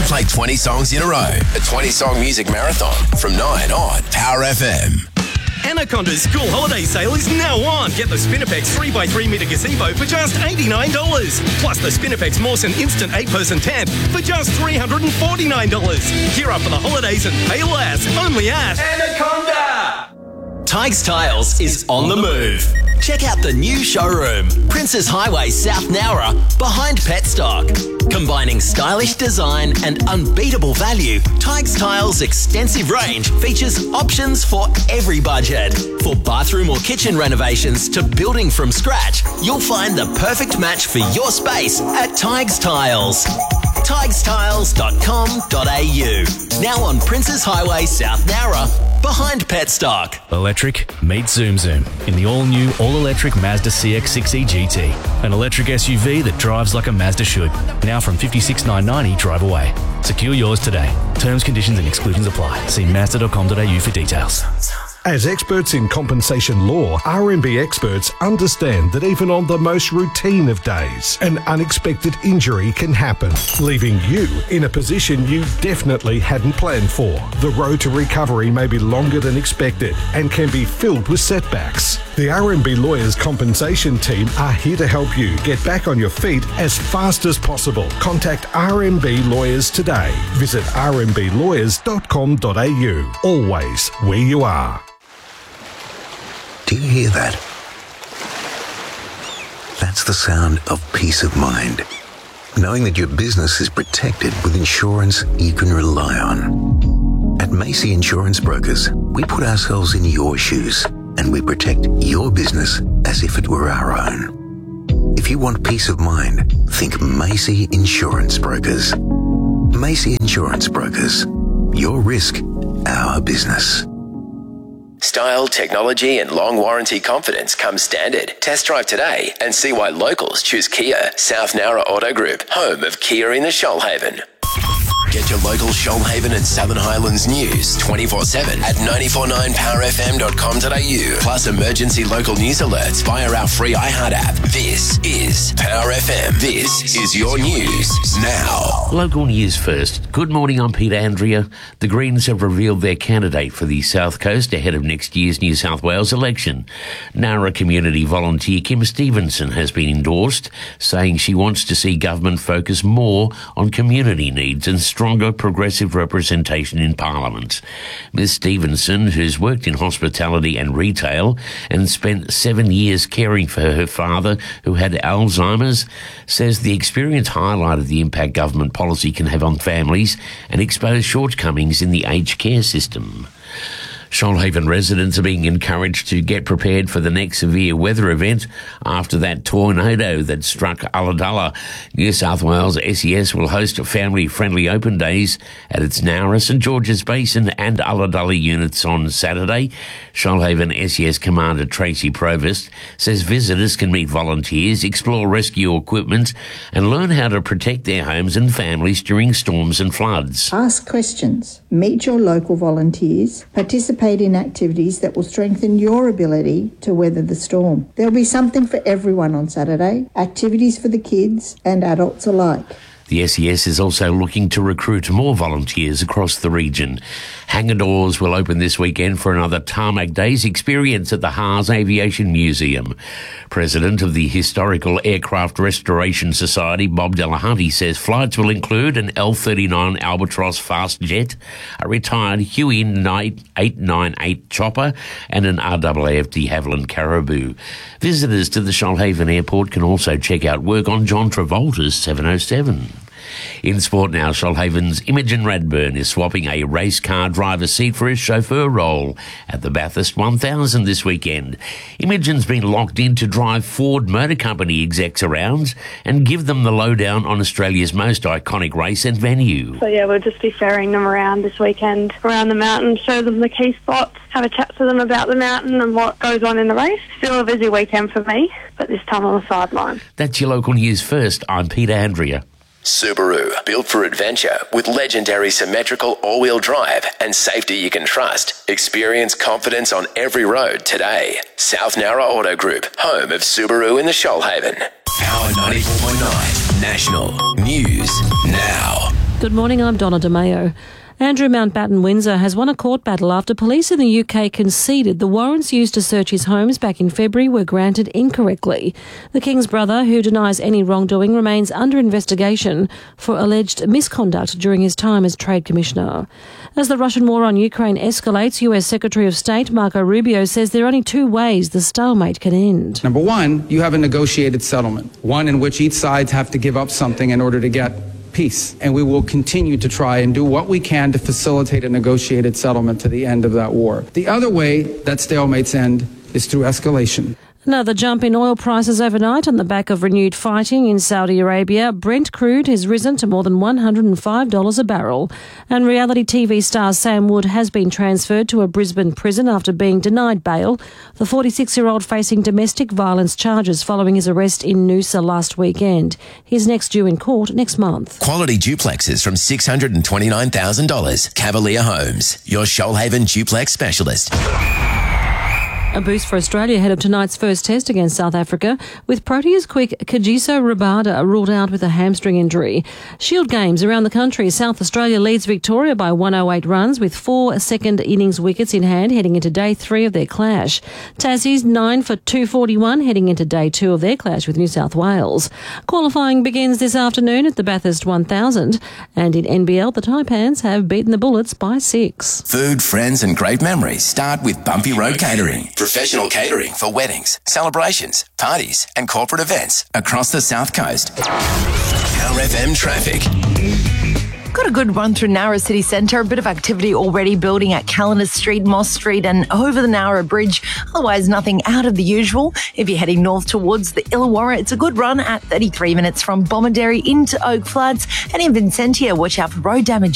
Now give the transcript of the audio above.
play 20 songs in a row. A 20-song music marathon from 9 on Power FM. Anaconda's school holiday sale is now on. Get the Spinifex 3x3 metre gazebo for just $89. Plus the Spinifex Mawson Instant 8-person tent for just $349. Gear up for the holidays and pay less. Only at Anaconda. Tighes Tiles is on the move. Check out the new showroom, Princes Highway, South Nowra, behind Petstock. Combining stylish design and unbeatable value, Tighes Tiles' extensive range features options for every budget. For bathroom or kitchen renovations to building from scratch, you'll find the perfect match for your space at Tighes Tiles. TighesTiles.com.au. Now on Princes Highway, South Nowra, behind Petstock. Electric meet Zoom Zoom in the all-new, all-electric Mazda CX-6e GT. An electric SUV that drives like a Mazda should. Now from $56,990 drive away. Secure yours today. Terms, conditions and exclusions apply. See Mazda.com.au for details. As experts in compensation law, RMB experts understand that even on the most routine of days, an unexpected injury can happen, leaving you in a position you definitely hadn't planned for. The road to recovery may be longer than expected and can be filled with setbacks. The RMB Lawyers Compensation Team are here to help you get back on your feet as fast as possible. Contact RMB Lawyers today. Visit rmblawyers.com.au. Always where you are. Do you hear that? That's the sound of peace of mind. Knowing that your business is protected with insurance you can rely on. At Macy Insurance Brokers, we put ourselves in your shoes and we protect your business as if it were our own. If you want peace of mind, think Macy Insurance Brokers. Macy Insurance Brokers. Your risk, our business. Style, technology and long warranty confidence come standard. Test drive today and see why locals choose Kia. South Nowra Auto Group, home of Kia in the Shoalhaven. Get your local Shoalhaven and Southern Highlands news 24/7 at 949powerfm.com.au. Plus emergency local news alerts via our free iHeart app. This is Power FM. This is your news now. Local news first. Good morning, I'm Peter Andrea. The Greens have revealed their candidate for the South Coast ahead of next year's New South Wales election. Nowra community volunteer Kim Stevenson has been endorsed, saying she wants to see government focus more on community needs and stronger progressive representation in Parliament. Ms Stevenson, who's worked in hospitality and retail and spent 7 years caring for her father who had Alzheimer's, says the experience highlighted the impact government policy can have on families and expose shortcomings in the aged care system. Shoalhaven residents are being encouraged to get prepared for the next severe weather event after that tornado that struck Ulladulla. New South Wales SES will host family-friendly open days at its Nowra, St George's Basin and Ulladulla units on Saturday. Shoalhaven SES Commander Tracy Provost says visitors can meet volunteers, explore rescue equipment and learn how to protect their homes and families during storms and floods. Ask questions, meet your local volunteers, participate in activities that will strengthen your ability to weather the storm. There'll be something for everyone on Saturday, activities for the kids and adults alike. The SES is also looking to recruit more volunteers across the region. Hangar doors will open this weekend for another Tarmac Days experience at the Haas Aviation Museum. President of the Historical Aircraft Restoration Society, Bob Delahunty, says flights will include an L-39 Albatross fast jet, a retired Huey 898 chopper and an RAAF de Havilland Caribou. Visitors to the Shoalhaven Airport can also check out work on John Travolta's 707. In sport now, Shoalhaven's Imogen Radburn is swapping a race car driver seat for his chauffeur role at the Bathurst 1000 this weekend. Imogen's been locked in to drive Ford Motor Company execs around and give them the lowdown on Australia's most iconic race and venue. So yeah, we'll just be ferrying them around this weekend, around the mountain, show them the key spots, have a chat to them about the mountain and what goes on in the race. Still a busy weekend for me, but this time on the sideline. That's your local news first. I'm Peter Andrea. Subaru, built for adventure with legendary symmetrical all-wheel drive and safety you can trust. Experience confidence on every road today. South Nowra Auto Group, home of Subaru in the Shoalhaven. Power 94.9, National News Now. Good morning, I'm Donna DeMayo. Andrew Mountbatten Windsor has won a court battle after police in the UK conceded the warrants used to search his homes back in February were granted incorrectly. The King's brother, who denies any wrongdoing, remains under investigation for alleged misconduct during his time as Trade Commissioner. As the Russian war on Ukraine escalates, US Secretary of State Marco Rubio says there are only two ways the stalemate can end. Number one, you have a negotiated settlement, one in which each side have to give up something in order to get peace. And we will continue to try and do what we can to facilitate a negotiated settlement to the end of that war. The other way that stalemates end is through escalation. Another jump in oil prices overnight on the back of renewed fighting in Saudi Arabia. Brent crude has risen to more than $105 a barrel. And reality TV star Sam Wood has been transferred to a Brisbane prison after being denied bail. The 46-year-old facing domestic violence charges following his arrest in Noosa last weekend. He's next due in court next month. Quality duplexes from $629,000. Cavalier Homes, your Shoalhaven duplex specialist. A boost for Australia ahead of tonight's first test against South Africa, with Proteas quick Kagiso Rabada ruled out with a hamstring injury. Shield games around the country. South Australia leads Victoria by 108 runs with 4 second innings wickets in hand heading into day 3 of their clash. Tassie's 9 for 241 heading into day 2 of their clash with New South Wales. Qualifying begins this afternoon at the Bathurst 1000, and in NBL the Taipans have beaten the Bullets by 6. Food, friends and great memories start with Bumpy Road Catering. Professional catering for weddings, celebrations, parties and corporate events across the South Coast. Power FM traffic. Got a good run through Nowra City Centre. A bit of activity already building at Calendar Street, Moss Street and over the Nowra Bridge. Otherwise, nothing out of the usual. If you're heading north towards the Illawarra, it's a good run at 33 minutes from Bomaderry into Oak Floods. And in Vincentia, watch out for road damage.